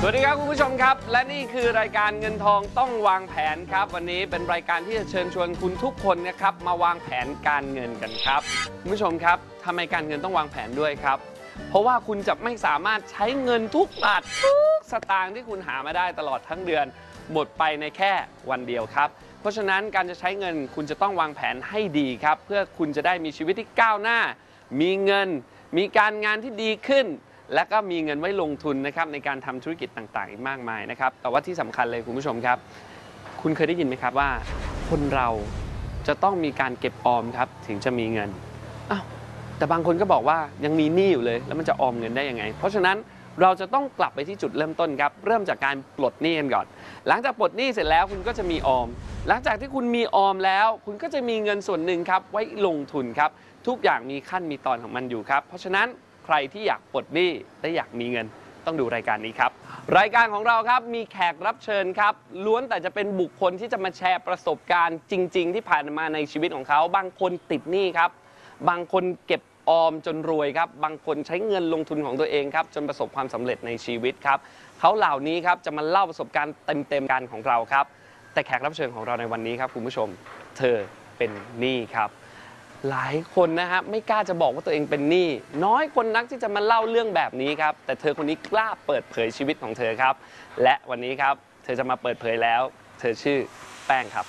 สวัสดีครับคุณผู้ชมครับและนี่คือรายการเงินทองต้องวางแผนครับวันนี้เป็นรายการที่จะเชิญชวนคุณทุกคนนะครับมาวางแผนการเงินกันครับคุณผู้ชมครับทำไมการเงินต้องวางแผนด้วยครับเพราะว่าคุณจะไม่สามารถใช้เงินทุกบาททุกสตางค์ที่คุณหามาได้ตลอดทั้งเดือนหมดไปในแค่วันเดียวครับเพราะฉะนั้นการจะใช้เงินคุณจะต้องวางแผนให้ดีครับเพื่อคุณจะได้มีชีวิตที่ก้าวหน้ามีเงินมีการงานที่ดีขึ้นและก็มีเงินไว้ลงทุนนะครับในการทำธุรกิจต่างๆอีกมากมายนะครับแต่ว่าที่สำคัญเลยคุณผู้ชมครับคุณเคยได้ยินไหมครับว่าคนเราจะต้องมีการเก็บออมครับถึงจะมีเงินอ้าวแต่บางคนก็บอกว่ายังมีหนี้อยู่เลยแล้วมันจะออมเงินได้ยังไงเพราะฉะนั้นเราจะต้องกลับไปที่จุดเริ่มต้นครับเริ่มจากการปลดหนี้กันก่อนหลังจากปลดหนี้เสร็จแล้วคุณก็จะมีออมหลังจากที่คุณมีออมแล้วคุณก็จะมีเงินส่วนหนึ่งครับไว้ลงทุนครับทุกอย่างมีขั้นมีตอนของมันอยู่ครับเพราะฉะนั้นใครที่อยากปลดหนี้และอยากมีเงินต้องดูรายการนี้ครับรายการของเราครับมีแขกรับเชิญครับล้วนแต่จะเป็นบุคคลที่จะมาแชร์ประสบการณ์จริงๆที่ผ่านมาในชีวิตของเขาบางคนติดหนี้ครับบางคนเก็บออมจนรวยครับบางคนใช้เงินลงทุนของตัวเองครับจนประสบความสำเร็จในชีวิตครับเขาเหล่านี้ครับจะมาเล่าประสบการณ์เต็มๆกันของเราครับแต่แขกรับเชิญของเราในวันนี้ครับคุณผู้ชมเธอเป็นหนี้ครับหลายคนนะฮะไม่กล้าจะบอกว่าตัวเองเป็นหนี้น้อยคนนักที่จะมาเล่าเรื่องแบบนี้ครับแต่เธอคนนี้กล้าเปิดเผยชีวิตของเธอครับและวันนี้ครับเธอจะมาเปิดเผยแล้วเธอชื่อแป้งครับ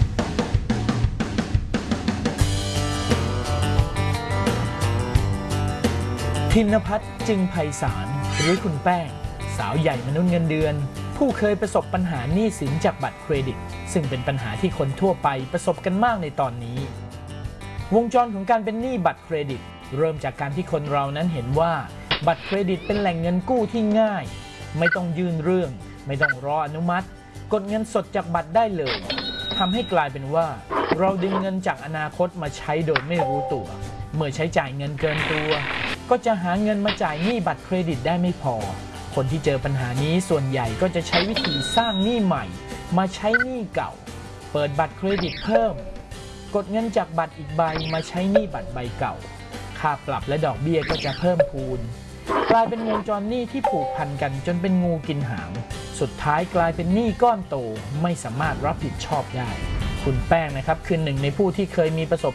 ธินภัทร จึงไพศาลหรือคุณแป้งสาวใหญ่มนุษย์เงินเดือนผู้เคยประสบปัญหาหนี้สินจากบัตรเครดิตซึ่งเป็นปัญหาที่คนทั่วไปประสบกันมากในตอนนี้วงจรของการเป็นหนี้บัตรเครดิตเริ่มจากการที่คนเรานั้นเห็นว่าบัตรเครดิตเป็นแหล่งเงินกู้ที่ง่ายไม่ต้องยื่นเรื่องไม่ต้องรออนุมัติกดเงินสดจากบัตรได้เลยทำให้กลายเป็นว่าเราดึงเงินจากอนาคตมาใช้โดยไม่รู้ตัวเมื่อใช้จ่ายเงินเกินตัวก็จะหาเงินมาจ่ายหนี้บัตรเครดิตได้ไม่พอคนที่เจอปัญหานี้ส่วนใหญ่ก็จะใช้วิธีสร้างหนี้ใหม่มาใช้หนี้เก่าเปิดบัตรเครดิตเพิ่มกดเงินจากบัตรอีกใบมาใช้หนี้บัตรใบเก่าค่าปรับและดอกเบี้ยก็จะเพิ่มพูนกลายเป็นวงจรหนี้ที่ผูกพันกันจนเป็นงูกินหางสุดท้ายกลายเป็นหนี้ก้อนโตไม่สามารถรับผิดชอบได้คุณแป้งนะครับคือหนึ่งในผู้ที่เคยมีประสบ